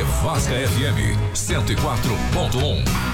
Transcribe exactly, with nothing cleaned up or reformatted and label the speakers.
Speaker 1: Nevasca F M cento e quatro ponto um.